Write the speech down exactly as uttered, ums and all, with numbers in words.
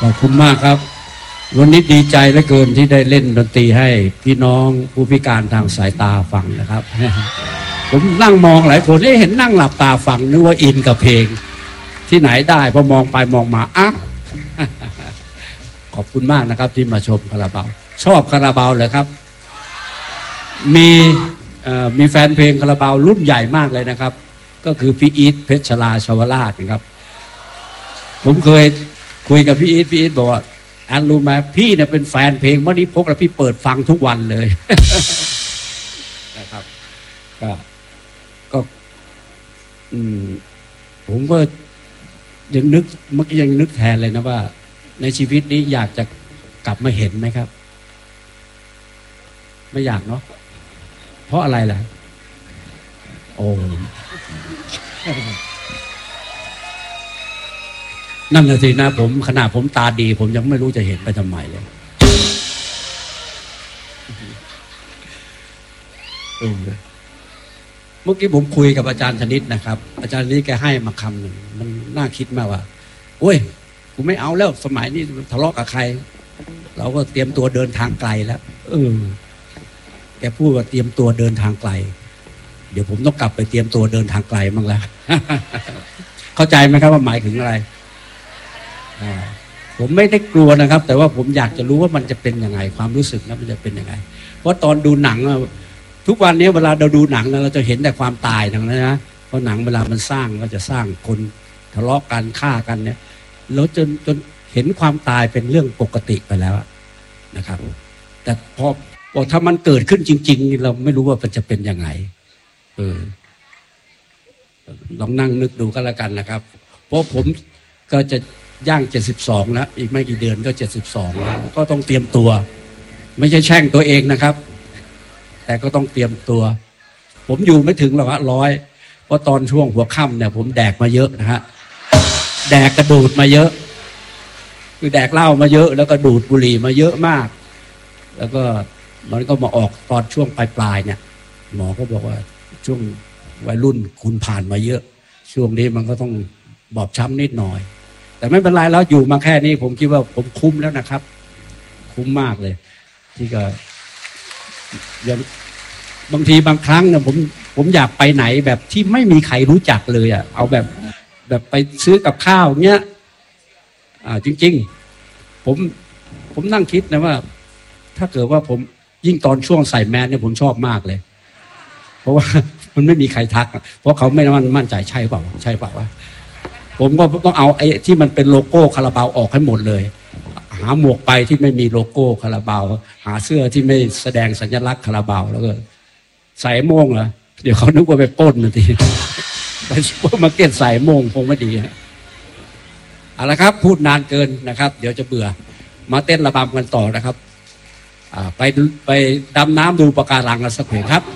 ขอบคุณมากครับวันนี้ดีใจเหลือเกินที่ได้เล่นดนตรีให้พี่น้องผู้พิการทางสายตาฟังนะครับผมนั่งมองหลายคนได้เห็นนั่งหลับตาฟังนึกว่าอินกับเพลงที่ไหนได้พอมองไปมองมาอ้าวขอบคุณมากนะครับที่มาชมคาราบาวชอบคาราบาวเลยครับมีมีแฟนเพลงคาราบาวรุ่นใหญ่มากเลยนะครับก็คือพี่อีทเพชรลาชวราชนะครับผมเคยคุยกับพี่อีทพี่อีทบอกว่าอันรู้ไหมพี่เนี่ยเป็นแฟนเพลงวันนี้พกแล้วพี่เปิดฟังทุกวันเลยนะครับก็ก็อืมผมก็ยังนึกเมื่อกี้ยังนึกแทนเลยนะว่าในชีวิตนี้อยากจะกลับมาเห็นไหมครับไม่อยากเนาะเพราะอะไรล่ะโอ้นั่นน่ะสินะผมขนาดผมตาดีผมยังไม่รู้จะเห็นไปทำไมเลยเออเมื่อกี้ผมคุยกับอาจารย์ธนิตนะครับอาจารย์นี้แกให้มาคำหนึ่งมันน่าคิดมากว่าโอ้ยกูไม่เอาแล้วสมัยนี้ทะเลาะกับใครเราก็เตรียมตัวเดินทางไกลแล้วเออแกพูดว่าเตรียมตัวเดินทางไกลเดี๋ยวผมต้องกลับไปเตรียมตัวเดินทางไกลบ้างแล้ว เข้าใจไหมครับว่าหมายถึงอะไรผมไม่ได้กลัวนะครับแต่ว่าผมอยากจะรู้ว่ามันจะเป็นยังไงความรู้สึกนั้นมันจะเป็นยังไงเพราะตอนดูหนังทุกวันนี้เวลาเราดูหนังเราจะเห็นแต่ความตายทั้งนั้นนะเพราะหนังเวลามันสร้างก็จะสร้างคนทะเลาะกันฆ่ากันเนี่ยแล้วจนจนเห็นความตายเป็นเรื่องปกติไปแล้วนะครับแต่พอพอถ้ามันเกิดขึ้นจริงๆเราไม่รู้ว่ามันจะเป็นยังไงเออลองนั่งนึกดูก็แล้วกันนะครับเพราะผมก็จะย่างเจ็ดสิบสองแล้วอีกไม่กี่เดือนก็เจ็ดสิบสองแล้วก็ต้องเตรียมตัวไม่ใช่แช่งตัวเองนะครับแต่ก็ต้องเตรียมตัวผมอยู่ไม่ถึงหรอกฮะร้อยเพราะตอนช่วงหัวค่ำเนี่ยผมแดกมาเยอะนะฮะแดกกระดูดมาเยอะคือแดกเหล้ามาเยอะแล้วก็ดูดบุหรี่มาเยอะมากแล้วก็มันก็มาออกตอนช่วงปลายๆเนี่ยหมอก็บอกว่าช่วงวัยรุ่นคุณผ่านมาเยอะช่วงนี้มันก็ต้องบอบช้ำนิดหน่อยแต่ไม่เป็นไรแล้วอยู่มาแค่นี้ผมคิดว่าผมคุ้มแล้วนะครับคุ้มมากเลยที่ก็ยังบางทีบางครั้งเนี่ยผมผมอยากไปไหนแบบที่ไม่มีใครรู้จักเลยอ่ะเอาแบบแบบไปซื้อกับข้าวเงี้ยอ่าจริงๆผมผมนั่งคิดนะว่าถ้าเกิดว่าผมยิ่งตอนช่วงใส่แมสเนี่ยผมชอบมากเลยเพราะว่ามันไม่มีใครทักเพราะเขาไม่มั่นมั่นใจใช่เปล่าใช่เปล่าวะผมก็ต้องเอาไอ้ที่มันเป็นโลโก้คาราบาวออกให้หมดเลยหาหมวกไปที่ไม่มีโลโก้คาราบาวหาเสื้อที่ไม่แสดงสัญลักษณ์คาราบาวแล้วก็ใส่โม่งเหรอเดี๋ยวเขานึกว่าไปปล้นนาทีไปซุปเปอร์มาร์เก็ตใส่โม่งคงไม่ดีฮะเอาละครับพูดนานเกินนะครับเดี๋ยวจะเบื่อมาเต้นระบำกันต่อนะครับไปไปดำน้ำดูปะการังกันสักเพลงครับ